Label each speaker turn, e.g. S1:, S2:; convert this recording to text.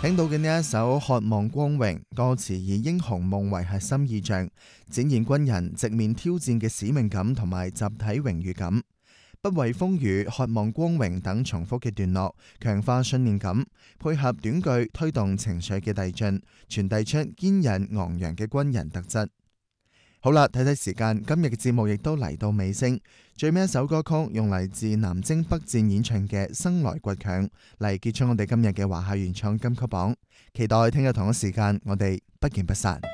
S1: 聽到嘅呢一首《渴望光榮》，歌詞以英雄夢為核心意象，展現軍人直面挑戰嘅使命感同埋集體榮譽感。不畏風雨、渴望光榮等重複嘅段落，強化信念感，配合短句推動情緒嘅遞進，傳遞出堅韌昂揚嘅軍人特質。好啦，睇睇時間，今日嘅節目亦都嚟到尾聲。最尾一首歌曲用嚟自南征北戰演唱嘅《生來倔強》，嚟結束我哋今日嘅華夏原創金曲榜。期待聽日同一時間，我哋不見不散。